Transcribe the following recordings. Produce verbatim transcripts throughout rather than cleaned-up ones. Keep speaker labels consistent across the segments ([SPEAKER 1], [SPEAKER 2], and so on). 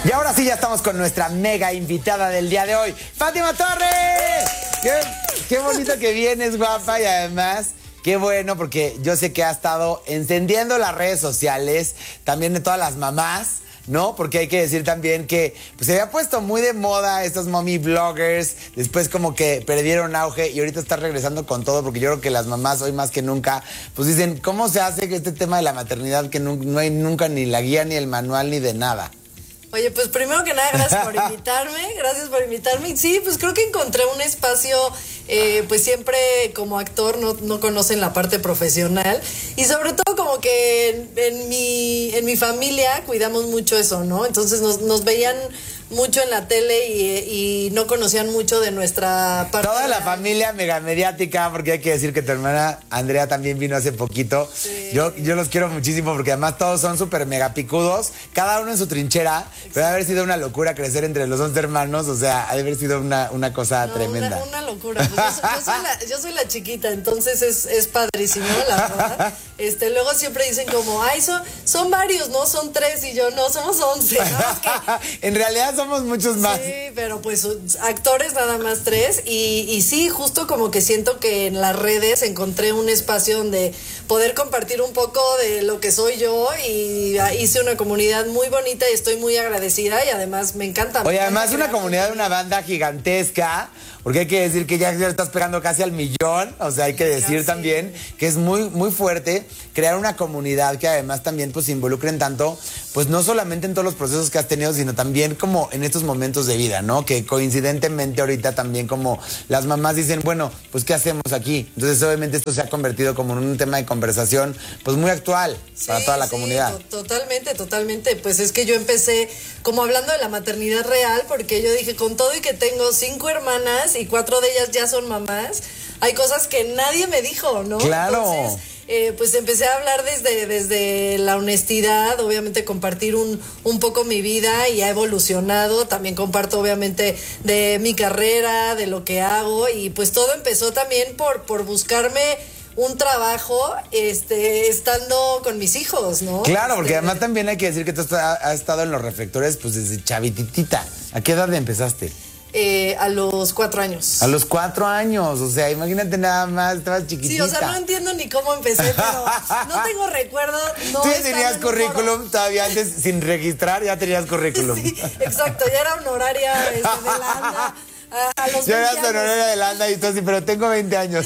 [SPEAKER 1] Y ahora sí ya estamos con nuestra mega invitada del día de hoy, Fátima Torres. Qué, qué bonito que vienes, guapa, y además qué bueno porque yo sé que ha estado encendiendo las redes sociales, también de todas las mamás, ¿no? Porque hay que decir también que pues, se había puesto muy de moda estos mommy bloggers, después como que perdieron auge y ahorita está regresando con todo porque yo creo que las mamás hoy más que nunca pues dicen, ¿cómo se hace que este tema de la maternidad que no, no hay nunca ni la guía, ni el manual, ni de nada?
[SPEAKER 2] Oye, pues primero que nada, gracias por invitarme, gracias por invitarme. Sí, pues creo que encontré un espacio, eh, pues siempre como actor no, no conocen la parte profesional y sobre todo como que en, en, mi, en mi familia cuidamos mucho eso, ¿no? Entonces nos, nos veían mucho en la tele y, y no conocían mucho de nuestra parte.
[SPEAKER 1] Toda la familia mega mediática, porque hay que decir que tu hermana Andrea también vino hace poquito. Sí. Yo, yo los quiero muchísimo porque además todos son súper mega picudos, cada uno en su trinchera. Exacto. Pero ha de haber sido una locura crecer entre los once hermanos, o sea, ha de haber sido una, una cosa no, tremenda.
[SPEAKER 2] Una, una locura. Pues yo, yo, soy la, yo soy la chiquita, entonces es, es padrísimo, la verdad. Este, luego siempre dicen como, ay, son, son varios, ¿no? Son tres y yo, no, somos once, ¿no? Es que...
[SPEAKER 1] En realidad somos muchos más.
[SPEAKER 2] Sí, pero pues actores nada más tres y, y sí, justo como que siento que en las redes encontré un espacio donde poder compartir un poco de lo que soy yo y hice una comunidad muy bonita y estoy muy agradecida y además me encanta.
[SPEAKER 1] Oye,
[SPEAKER 2] me
[SPEAKER 1] además
[SPEAKER 2] encanta
[SPEAKER 1] una comunidad de una banda gigantesca, porque hay que decir que ya, ya estás pegando casi al millón, o sea, hay que decir
[SPEAKER 2] sí.
[SPEAKER 1] también que es muy, muy fuerte crear una comunidad que además también pues se involucren tanto, pues no solamente en todos los procesos que has tenido, sino también como en estos momentos de vida, ¿no? Que coincidentemente ahorita también como las mamás dicen, bueno, pues ¿qué hacemos aquí? Entonces obviamente esto se ha convertido como en un tema de conversación pues muy actual sí, para toda la
[SPEAKER 2] sí,
[SPEAKER 1] comunidad.
[SPEAKER 2] To- totalmente, totalmente. Pues es que yo empecé como hablando de la maternidad real, porque yo dije, con todo y que tengo cinco hermanas y cuatro de ellas ya son mamás, hay cosas que nadie me dijo, ¿no?
[SPEAKER 1] Claro.
[SPEAKER 2] Entonces, Eh, pues empecé a hablar desde, desde la honestidad, obviamente compartir un, un poco mi vida y ha evolucionado, también comparto obviamente de mi carrera, de lo que hago y pues todo empezó también por, por buscarme un trabajo este, estando con mis hijos, ¿no?
[SPEAKER 1] Claro, porque
[SPEAKER 2] este,
[SPEAKER 1] además también hay que decir que tú has estado en los reflectores pues desde chavititita. ¿A qué edad empezaste?
[SPEAKER 2] Eh, a los cuatro años.
[SPEAKER 1] A los cuatro años, o sea, imagínate nada más, estabas chiquitita.
[SPEAKER 2] Sí, o sea, no entiendo ni cómo empecé, pero no tengo recuerdo. No
[SPEAKER 1] Tú ya tenías currículum, todavía antes, sin registrar, ya tenías currículum.
[SPEAKER 2] Sí, exacto, ya era honoraria este, de la ANDA. A, a los
[SPEAKER 1] ya eras honoraria de la ANDA y todo así, pero tengo veinte años.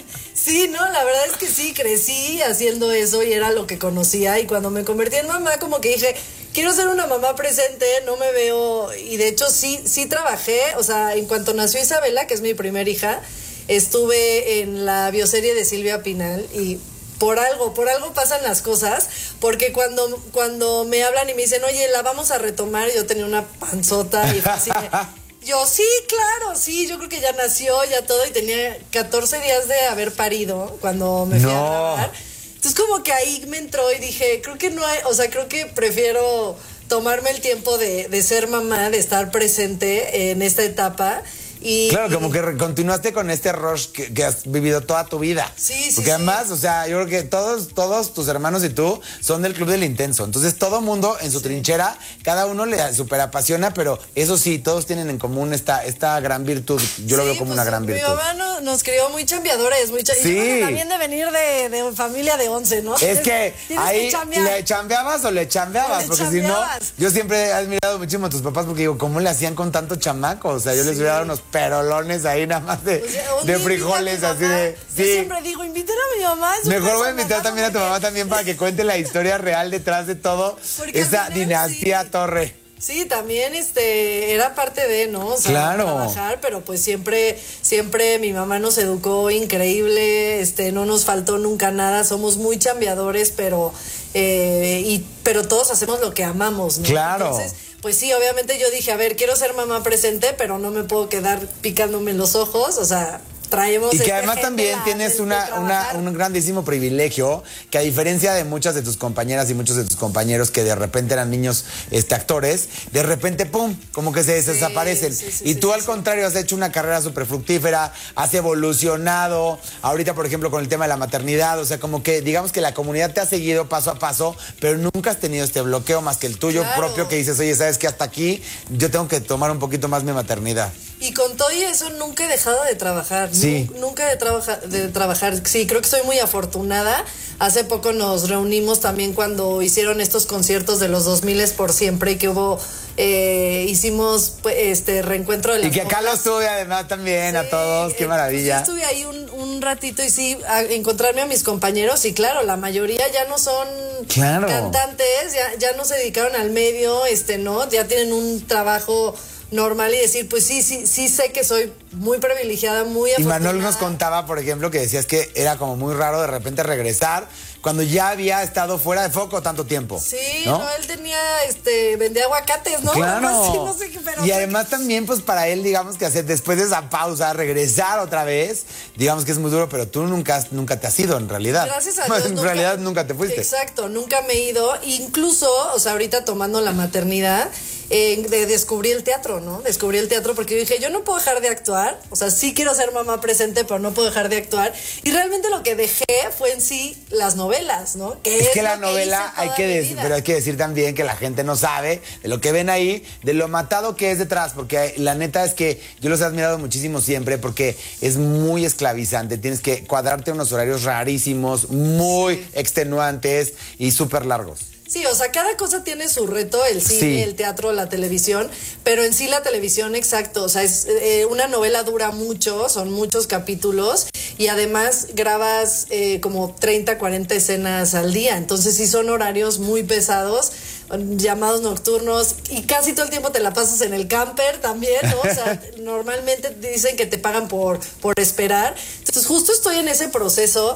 [SPEAKER 2] Sí, no, la verdad es que sí, crecí haciendo eso y era lo que conocía y cuando me convertí en mamá como que dije, quiero ser una mamá presente, no me veo, y de hecho sí, sí trabajé, o sea, en cuanto nació Isabela, que es mi primera hija, estuve en la bioserie de Silvia Pinal y por algo, por algo pasan las cosas, porque cuando, cuando me hablan y me dicen, oye, la vamos a retomar, yo tenía una panzota y fue así de, yo, sí, claro, sí, yo creo que ya nació, ya todo, y tenía catorce días de haber parido cuando me fui
[SPEAKER 1] no.
[SPEAKER 2] a grabar. Entonces como que ahí me entró y dije, creo que no hay, o sea, creo que prefiero tomarme el tiempo de, de ser mamá, de estar presente en esta etapa. Y,
[SPEAKER 1] claro, como
[SPEAKER 2] y,
[SPEAKER 1] que continuaste con este rush que, que has vivido toda tu vida.
[SPEAKER 2] Sí, sí.
[SPEAKER 1] Porque además,
[SPEAKER 2] sí.
[SPEAKER 1] o sea, yo creo que todos, todos tus hermanos y tú son del Club del Intenso. Entonces, todo mundo en su sí. trinchera, cada uno le super apasiona, pero eso sí, todos tienen en común esta, esta gran virtud. Yo sí, lo veo como
[SPEAKER 2] pues,
[SPEAKER 1] una gran
[SPEAKER 2] mi
[SPEAKER 1] virtud.
[SPEAKER 2] Mi mamá no, nos crió muy chambeadores, muy chambeadores.
[SPEAKER 1] Sí.
[SPEAKER 2] Y bueno, también de venir de, de familia de once, ¿no?
[SPEAKER 1] Es que ahí
[SPEAKER 2] que
[SPEAKER 1] le chambeabas o le chambeabas, o le porque chambeabas. Si no, yo siempre he admirado muchísimo a tus papás porque digo, ¿cómo le hacían con tanto chamaco? O sea, yo sí. les hubiera dado unos perolones ahí nada más de, o sea, de frijoles, así de...
[SPEAKER 2] Sí. Yo siempre digo, invitar a mi mamá.
[SPEAKER 1] Mejor voy a invitar también a tu mamá también para que cuente la historia real detrás de todo. Porque esa final, dinastía sí. Torre.
[SPEAKER 2] Sí, también este era parte de, ¿no? O sea,
[SPEAKER 1] claro.
[SPEAKER 2] trabajar, pero pues siempre, siempre mi mamá nos educó increíble, este, no nos faltó nunca nada, somos muy chambeadores, pero, eh, y, pero todos hacemos lo que amamos, ¿no?
[SPEAKER 1] Claro.
[SPEAKER 2] Entonces, pues sí, obviamente yo dije, a ver, quiero ser mamá presente, pero no me puedo quedar picándome los ojos, o sea, traemos
[SPEAKER 1] Y que
[SPEAKER 2] este
[SPEAKER 1] además
[SPEAKER 2] gen de
[SPEAKER 1] también
[SPEAKER 2] la-
[SPEAKER 1] tienes
[SPEAKER 2] de-
[SPEAKER 1] una,
[SPEAKER 2] de
[SPEAKER 1] una,
[SPEAKER 2] trabajar.
[SPEAKER 1] un grandísimo privilegio, que a diferencia de muchas de tus compañeras y muchos de tus compañeros que de repente eran niños este, actores, de repente, ¡pum!, como que se
[SPEAKER 2] Sí,
[SPEAKER 1] desaparecen.
[SPEAKER 2] sí, sí,
[SPEAKER 1] y
[SPEAKER 2] sí,
[SPEAKER 1] tú
[SPEAKER 2] sí,
[SPEAKER 1] al
[SPEAKER 2] sí.
[SPEAKER 1] contrario has hecho una carrera súper fructífera, has evolucionado, ahorita por ejemplo con el tema de la maternidad, o sea, como que digamos que la comunidad te ha seguido paso a paso, pero nunca has tenido este bloqueo más que el tuyo
[SPEAKER 2] Claro.
[SPEAKER 1] propio que dices, oye, ¿sabes qué? Hasta aquí yo tengo que tomar un poquito más mi maternidad.
[SPEAKER 2] Y con todo y eso nunca he dejado de trabajar.
[SPEAKER 1] Sí.
[SPEAKER 2] Nu- Nunca he trabaja, de trabajar. Sí, creo que estoy muy afortunada. Hace poco nos reunimos también cuando hicieron estos conciertos de los dos mil por siempre, que hubo, eh, hicimos pues, este reencuentro de las
[SPEAKER 1] Y que acá
[SPEAKER 2] modas.
[SPEAKER 1] los tuve además también a
[SPEAKER 2] Sí,
[SPEAKER 1] todos, qué
[SPEAKER 2] eh,
[SPEAKER 1] maravilla.
[SPEAKER 2] pues, estuve ahí un, un ratito y sí, a encontrarme a mis compañeros y claro, la mayoría ya no son
[SPEAKER 1] Claro.
[SPEAKER 2] cantantes, ya, ya no se dedicaron al medio, este, ¿no? Ya tienen un trabajo normal y decir, pues sí, sí, sí sé que soy muy privilegiada, muy
[SPEAKER 1] Y
[SPEAKER 2] afortunada.
[SPEAKER 1] Manol nos contaba, por ejemplo, que decías que era como muy raro de repente regresar cuando ya había estado fuera de foco tanto tiempo.
[SPEAKER 2] Sí,
[SPEAKER 1] ¿no?
[SPEAKER 2] no, él tenía, este, vendía aguacates, ¿no?
[SPEAKER 1] Claro.
[SPEAKER 2] Algo así, no sé qué, pero
[SPEAKER 1] y además también, pues para él, digamos que hacer después de esa pausa, regresar otra vez, digamos que es muy duro, pero tú nunca, has- nunca te has ido en realidad.
[SPEAKER 2] Gracias a Dios.
[SPEAKER 1] En
[SPEAKER 2] nunca-
[SPEAKER 1] realidad nunca te fuiste.
[SPEAKER 2] Exacto, nunca me he ido. Incluso, o sea, ahorita tomando la maternidad, eh, de, descubrí el teatro, ¿no? Descubrí el teatro porque yo dije, yo no puedo dejar de actuar. O sea, sí quiero ser mamá presente, pero no puedo dejar de actuar. Y realmente lo que dejé fue en sí las novelas, ¿no? Que
[SPEAKER 1] Es que la
[SPEAKER 2] lo
[SPEAKER 1] novela
[SPEAKER 2] hice
[SPEAKER 1] hay
[SPEAKER 2] toda
[SPEAKER 1] que
[SPEAKER 2] mi
[SPEAKER 1] decir,
[SPEAKER 2] vida.
[SPEAKER 1] pero hay que decir también que la gente no sabe de lo que ven ahí, de lo matado que es detrás, porque la neta es que yo los he admirado muchísimo siempre porque es muy esclavizante, tienes que cuadrarte unos horarios rarísimos, muy extenuantes y súper largos.
[SPEAKER 2] Sí, o sea, cada cosa tiene su reto, el cine,
[SPEAKER 1] Sí.
[SPEAKER 2] el teatro, la televisión, pero en sí la televisión, exacto, o sea, es, eh, una novela dura mucho, son muchos capítulos y además grabas eh, como treinta, cuarenta escenas al día, entonces sí son horarios muy pesados, llamados nocturnos y casi todo el tiempo te la pasas en el camper también, ¿no? O sea, normalmente dicen que te pagan por, por esperar, entonces justo estoy en ese proceso